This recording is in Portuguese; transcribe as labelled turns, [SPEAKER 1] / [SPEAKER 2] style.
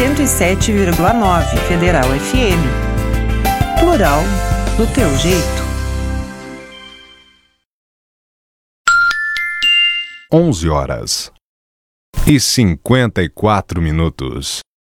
[SPEAKER 1] 107,9 Federal FM. Plural do teu jeito.
[SPEAKER 2] 11h54.